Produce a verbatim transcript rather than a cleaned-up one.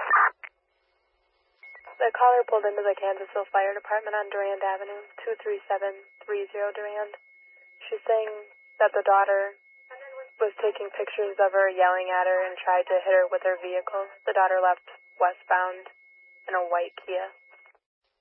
The caller pulled into the Kansasville Fire Department on Durand Avenue, two three seven three zero Durand. She's saying that the daughter was taking pictures of her, yelling at her, and tried to hit her with her vehicle. The daughter left westbound in a white Kia.